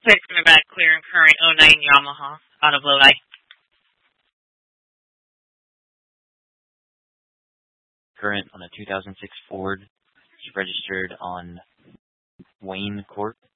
Text me back, clear and current '09 Yamaha out of Lodi. Current on a 2006 Ford. It's registered on Wayne Court.